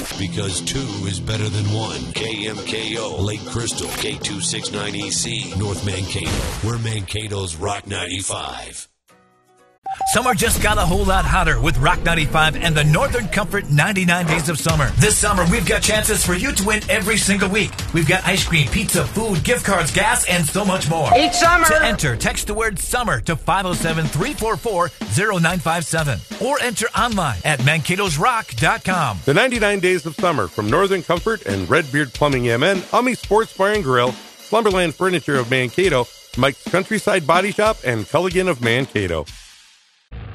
Because 2 is better than 1. KMKO, Lake Crystal, K269EC, North Mankato. We're Mankato's Rock 95. Summer just got a whole lot hotter with Rock 95 and the Northern Comfort 99 Days of Summer. This summer, we've got chances for you to win every single week. We've got ice cream, pizza, food, gift cards, gas, and so much more. Each summer! To enter, text the word SUMMER to 507-344-0957 or enter online at mankatosrock.com. The 99 Days of Summer from Northern Comfort and Redbeard Plumbing MN, Ummy Sports Bar and Grill, Slumberland Furniture of Mankato, Mike's Countryside Body Shop, and Culligan of Mankato.